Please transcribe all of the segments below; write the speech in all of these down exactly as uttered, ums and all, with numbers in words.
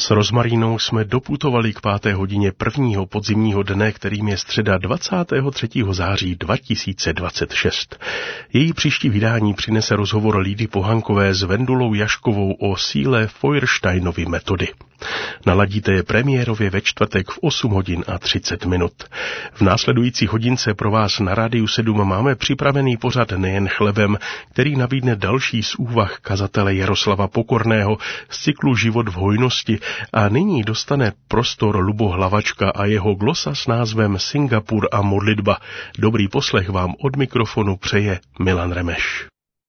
S Rozmarínou jsme doputovali k páté hodině prvního podzimního dne, kterým je středa dvacátého třetího září dva tisíce dvacet šest. Její příští vydání přinese rozhovor Lídy Pohankové s Vendulou Jaškovou o síle Feuersteinovy metody. Naladíte je premiérově ve čtvrtek v osm hodin a třicet minut. V následující hodince pro vás na Rádiu sedm máme připravený pořad Nejen chlebem, který nabídne další z úvah kazatele Jaroslava Pokorného z cyklu Život v hojnosti a nyní dostane prostor Lubo Hlavačka a jeho glosa s názvem Singapur a modlitba. Dobrý poslech vám od mikrofonu přeje Milan Remeš.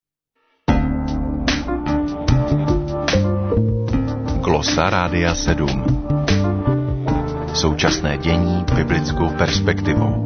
Glosa Rádia sedm. Současné dění biblickou perspektivou.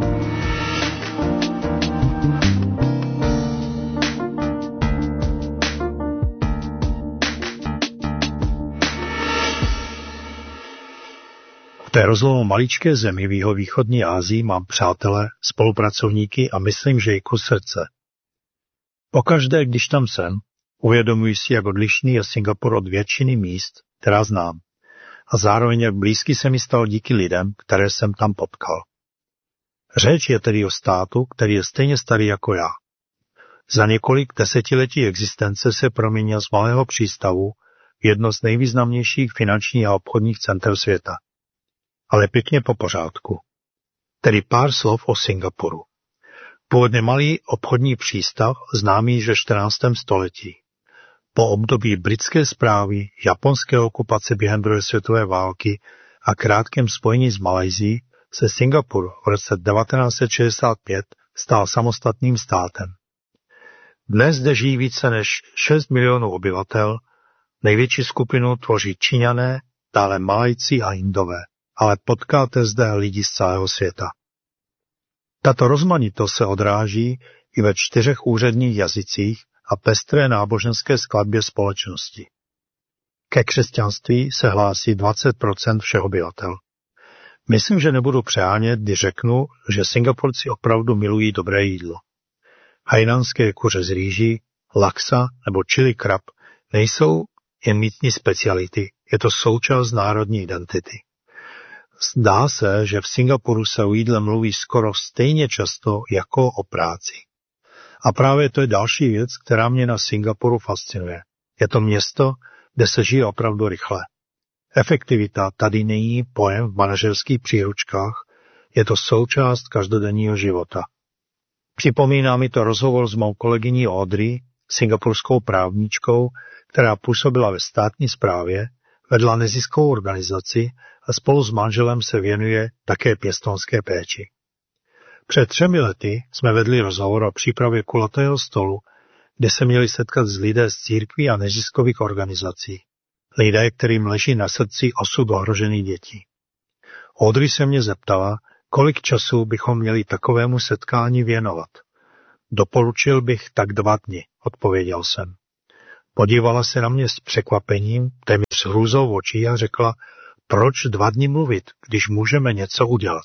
V té rozlohu maličké zemi v jihovýchodní Asii mám přátele, spolupracovníky a myslím, že i kus srdce. Pokaždé, když tam jsem, uvědomuji si, jak odlišný je Singapur od většiny míst, která znám. A zároveň, jak blízký se mi stal díky lidem, které jsem tam potkal. Řeč je tedy o státu, který je stejně starý jako já. Za několik desetiletí existence se proměnil z malého přístavu v jedno z nejvýznamnějších finančních a obchodních center světa. Ale pěkně po pořádku. Tedy pár slov o Singapuru. Původně malý obchodní přístav, známý ve čtrnáctém století. Po období britské správy, japonské okupace během druhé světové války a krátkém spojení s Malajsií se Singapur v roce devatenáct set šedesát pět stal samostatným státem. Dnes zde žijí více než šest milionů obyvatel, největší skupinu tvoří Číňané, dále Malajci a Indové, ale potkáte zde lidi z celého světa. Tato rozmanitost se odráží i ve čtyřech úředních jazycích a pestré náboženské skladbě společnosti. Ke křesťanství se hlásí dvacet procent všech obyvatel. Myslím, že nebudu přehánět, když řeknu, že Singapurci opravdu milují dobré jídlo. Hainanské kuře z rýží, laksa nebo chili krab nejsou jen místní speciality, je to součást národní identity. Zdá se, že v Singapuru se o jídle mluví skoro stejně často jako o práci. A právě to je další věc, která mě na Singapuru fascinuje. Je to město, kde se žije opravdu rychle. Efektivita tady není pojem v manažerských příručkách, je to součást každodenního života. Připomíná mi to rozhovor s mou kolegyní Audrey, singapurskou právničkou, která působila ve státní správě, vedla neziskovou organizaci a spolu s manželem se věnuje také pěstounské péči. Před třemi lety jsme vedli rozhovor o přípravě kulatého stolu, kde se měli setkat s lidé z církví a neziskových organizací. Lidé, kterým leží na srdci osud ohrožených dětí. Audrey se mě zeptala, kolik času bychom měli takovému setkání věnovat. Doporučil bych tak dva dny, odpověděl jsem. Podívala se na mě s překvapením, téměř s hrůzou v očích a řekla, proč dva dny mluvit, když můžeme něco udělat.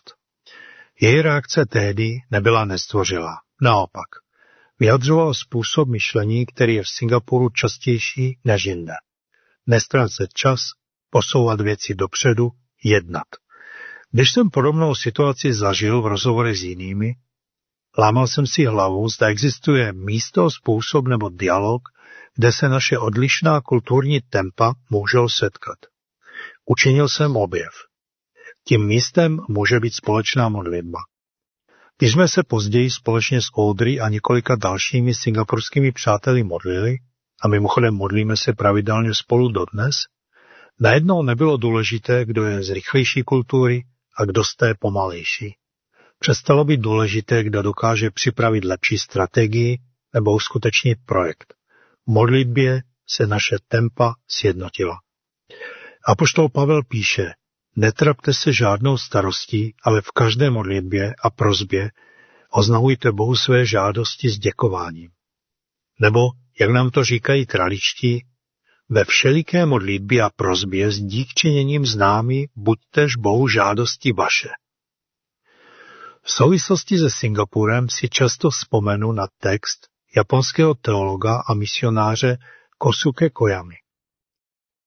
Její reakce tehdy nebyla nestvořilá. Naopak, vyjadřoval způsob myšlení, který je v Singapuru častější než jinde. Nestrácet čas, posouvat věci dopředu, jednat. Když jsem podobnou situaci zažil v rozhovorech s jinými, lámal jsem si hlavu, zda existuje místo, způsob nebo dialog, kde se naše odlišná kulturní tempa můžou setkat. Učinil jsem objev. Tím místem může být společná modlitba. Když jsme se později společně s Audrey a několika dalšími singapurskými přáteli modlili, a mimochodem modlíme se pravidelně spolu dodnes, najednou nebylo důležité, kdo je z rychlejší kultury a kdo z té pomalejší. Přestalo být důležité, kdo dokáže připravit lepší strategii nebo uskutečnit projekt. V modlitbě se naše tempa sjednotila. Apoštol Pavel píše, netrapte se žádnou starostí, ale v každé modlitbě a prosbě oznamujte Bohu své žádosti s děkováním. Nebo, jak nám to říkají kraličtí, ve všeliké modlitbě a prosbě s díkčiněním známi buďtež Bohu žádosti vaše. V souvislosti se Singapurem si často vzpomenu na text japonského teologa a misionáře Kosuke Koyamy.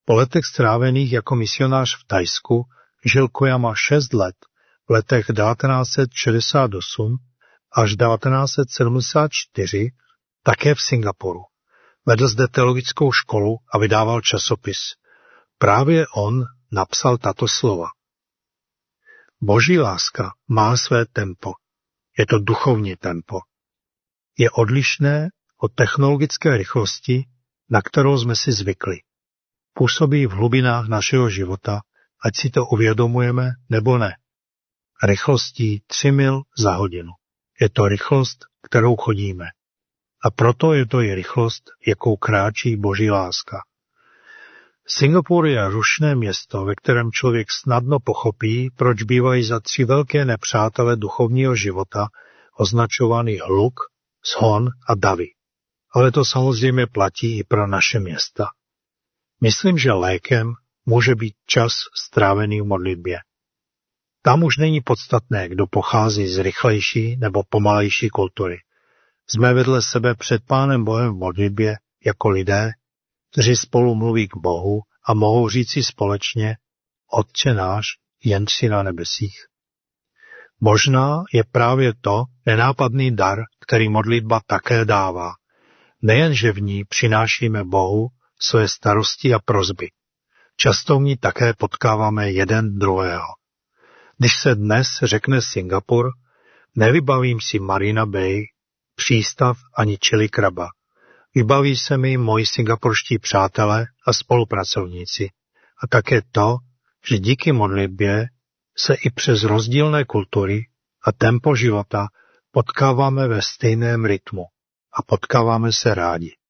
Po letech strávených jako misionář v Thajsku žil Koyama šest let v letech devatenáct set šedesát osm až devatenáct set sedmdesát čtyři také v Singapuru. Vedl zde teologickou školu a vydával časopis. Právě on napsal tato slova. Boží láska má své tempo. Je to duchovní tempo. Je odlišné od technologické rychlosti, na kterou jsme si zvykli. Působí v hlubinách našeho života, ať si to uvědomujeme nebo ne. Rychlostí tři mil za hodinu. Je to rychlost, kterou chodíme. A proto je to i rychlost, jakou kráčí Boží láska. Singapur je rušné město, ve kterém člověk snadno pochopí, proč bývají za tři velké nepřátele duchovního života označovaný hluk, shon a davy. Ale to samozřejmě platí i pro naše města. Myslím, že lékem může být čas strávený v modlitbě. Tam už není podstatné, kdo pochází z rychlejší nebo pomalejší kultury. Jsme vedle sebe před Pánem Bohem v modlitbě jako lidé, kteří spolu mluví k Bohu a mohou říci společně Otče náš, jen si na nebesích. Možná je právě to nenápadný dar, který modlitba také dává. Nejen, že v ní přinášíme Bohu své starosti a prosby. Často v ní také potkáváme jeden druhého. Když se dnes řekne Singapur, nevybavím si Marina Bay, přístav ani Chili Craba. Vybaví se mi moji singapurští přátelé a spolupracovníci. A také to, že díky modlitbě se i přes rozdílné kultury a tempo života potkáváme ve stejném rytmu a potkáváme se rádi.